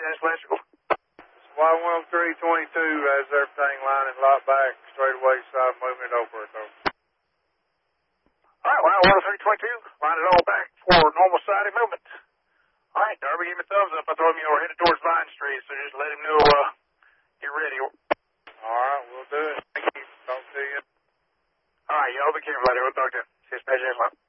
Dennis Electrical. Squad 10322 has everything lining lot back, straight away side moving it over, though. All right, well, 10322, line it all back for normal sided movement. All right, Darby, give me a thumbs up. I told him you were headed towards Vine Street, so just let him know you're ready. All right, we'll do it. Thank you. Talk to you. All right, y'all be careful out there. We'll talk to you. See you, Special.